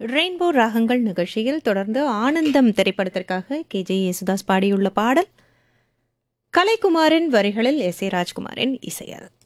Rainbow ராகங்கள் நிகழ்ச்சியில் தொடர்ந்து ஆனந்தம் திரைப்படத்திற்காக KJ யேசுதாஸ் பாடியுள்ள பாடல் கலைக்குமாரின் வரிகளில் S.A. ராஜ்குமாரின் இசையல்.